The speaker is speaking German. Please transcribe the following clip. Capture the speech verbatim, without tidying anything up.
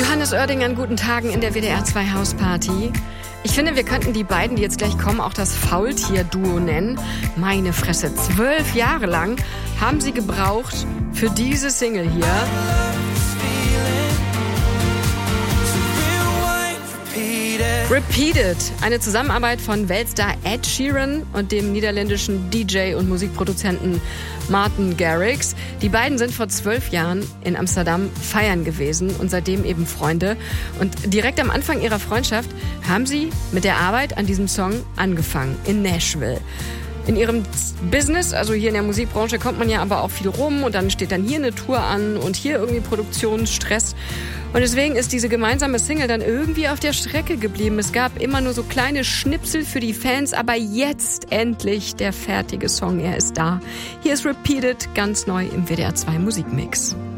Johannes Oerding an guten Tagen in der W D R zwei Hausparty. Ich finde, wir könnten die beiden, die jetzt gleich kommen, auch das Faultier-Duo nennen. Meine Fresse, zwölf Jahre lang haben sie gebraucht für diese Single hier. Repeated, eine Zusammenarbeit von Weltstar Ed Sheeran und dem niederländischen D J und Musikproduzenten Martin Garrix. Die beiden sind vor zwölf Jahren in Amsterdam feiern gewesen und seitdem eben Freunde. Und direkt am Anfang ihrer Freundschaft haben sie mit der Arbeit an diesem Song angefangen, in Nashville. In ihrem Business, also hier in der Musikbranche, kommt man ja aber auch viel rum und dann steht dann hier eine Tour an und hier irgendwie Produktionsstress. Und deswegen ist diese gemeinsame Single dann irgendwie auf der Strecke geblieben. Es gab immer nur so kleine Schnipsel für die Fans, aber jetzt endlich der fertige Song, er ist da. Hier ist Repeated, ganz neu im W D R zwei Musikmix.